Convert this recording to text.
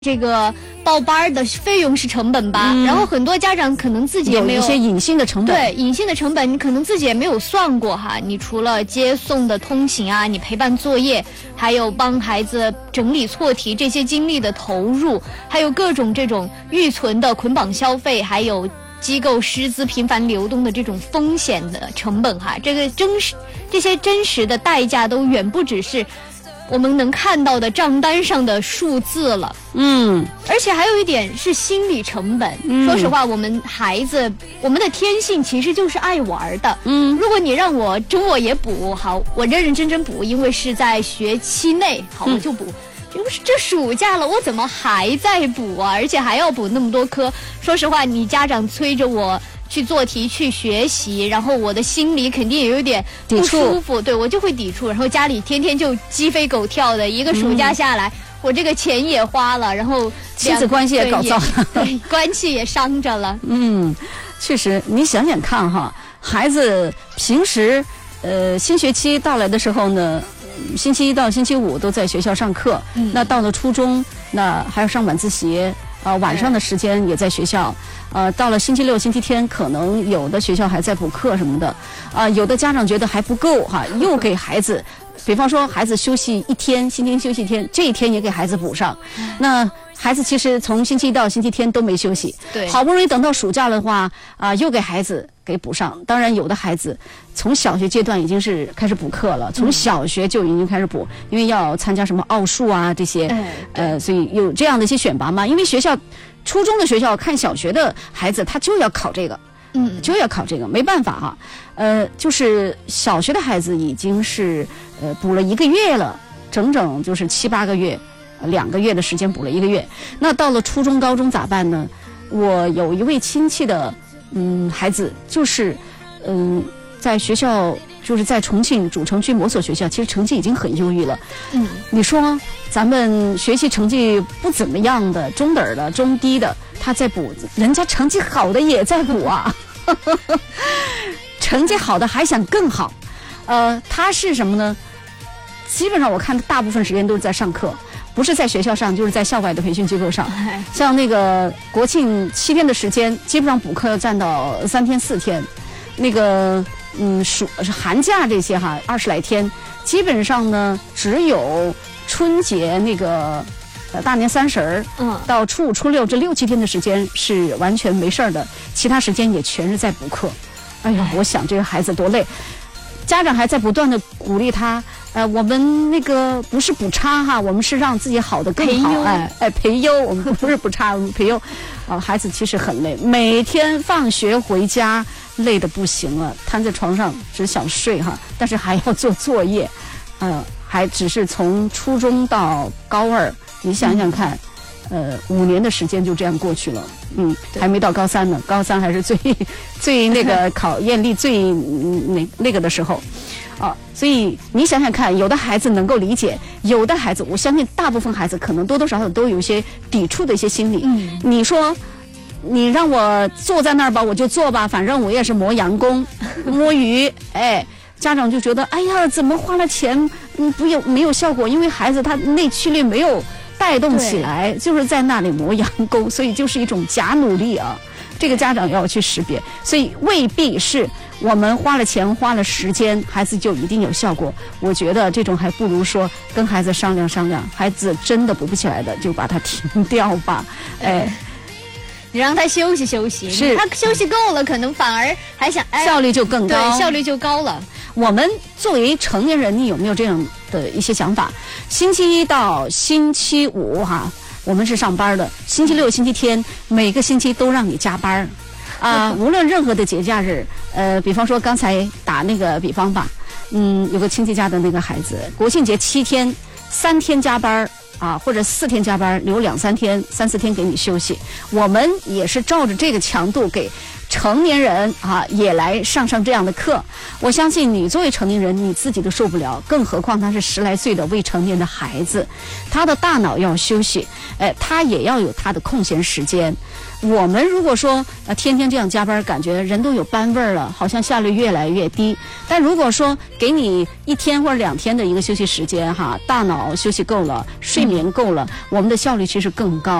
这个报班的费用是成本吧，然后很多家长可能自己也没有一些隐性的成本， 对隐性的成本，你可能自己也没有算过哈。你除了接送的通勤啊，你陪伴作业，还有帮孩子整理错题这些精力的投入，还有各种这种预存的捆绑消费，还有机构师资频繁流动的这种风险的成本哈，这些真实的代价都远不只是我们能看到的账单上的数字了，而且还有一点是心理成本。说实话，我们孩子，我们的天性其实就是爱玩的。如果你让我周末也补，好，我认认真真补，因为是在学期内，好，我就补。这暑假了，我怎么还在补啊？而且还要补那么多科。说实话，你家长催着我去做题去学习，然后我的心里肯定也有点不舒服，对，我就会抵触，然后家里天天就鸡飞狗跳的，一个暑假下来，我这个钱也花了，然后亲子关系也搞糟了， 对，关系也伤着了。 确实，你想想看哈，孩子平时新学期到来的时候呢，星期一到星期五都在学校上课，那到了初中，那还要上晚自习。晚上的时间也在学校，到了星期六、星期天，可能有的学校还在补课什么的，有的家长觉得还不够哈，又给孩子，比方说孩子休息一天，星期天休息一天，这一天也给孩子补上，那孩子其实从星期一到星期天都没休息， 对， 好不容易等到暑假的话，又给孩子给补上。当然，有的孩子从小学阶段已经是开始补课了，从小学就已经开始补，因为要参加什么奥数啊这些，所以有这样的一些选拔嘛。因为学校初中的学校看小学的孩子，他就要考这个，就要考这个，没办法哈。就是小学的孩子已经是补了1个月了，整整就是7、8个月。2个月的时间补了1个月，那到了初中、高中咋办呢？我有一位亲戚的孩子，就是在学校，就是在重庆主城区某所学校，其实成绩已经很优异了。你说咱们学习成绩不怎么样的、中等的、中低的，他在补，人家成绩好的也在补啊，成绩好的还想更好。他是什么呢？基本上我看大部分时间都是在上课。不是在学校上，就是在校外的培训机构上。像那个国庆7天的时间，基本上补课要占到3天4天。那个寒假这些哈，20来天，基本上呢只有春节那个大年30到初5、初6这6、7天的时间是完全没事的，其他时间也全是在补课。哎呀，我想这个孩子多累。家长还在不断的鼓励他，我们那个不是补差哈，我们是让自己好的更好，培优，我们不是补差，我们培优。孩子其实很累，每天放学回家累得不行了，瘫在床上只想睡哈，但是还要做作业，还只是从初中到高2，你想想看。5年的时间就这样过去了，还没到高3呢，高3还是最那个考验力最那个的时候，所以你想想看，有的孩子能够理解，有的孩子，我相信大部分孩子可能多多少少都有一些抵触的一些心理。你说，你让我坐在那儿吧，我就坐吧，反正我也是磨洋工、摸鱼，家长就觉得，哎呀，怎么花了钱，没有效果，因为孩子他内驱力没有带动起来，就是在那里磨洋工，所以就是一种假努力啊。这个家长要去识别，所以未必是我们花了钱、花了时间，孩子就一定有效果。我觉得这种还不如说跟孩子商量商量，孩子真的补不起来的，就把它停掉吧。 你让他休息休息，是他休息够了，可能反而还想效率就更高， 对，效率就高了。 我们作为成年人，你有没有这样的一些想法？星期一到星期五哈，我们是上班的，星期六、星期天每个星期都让你加班无论任何的节假日，比方说刚才打那个比方吧，有个亲戚家的那个孩子，国庆节7天，3天加班或者4天加班，留2、3天、3、4天给你休息。我们也是照着这个强度给成年人啊也来上这样的课。我相信你作为成年人你自己都受不了，更何况他是10来岁的未成年的孩子，他的大脑要休息，他也要有他的空闲时间。我们如果说天天这样加班，感觉人都有班味儿了，好像效率越来越低。但如果说给你1天或者2天的一个休息时间哈，大脑休息够了，睡眠够了，我们的效率其实更高。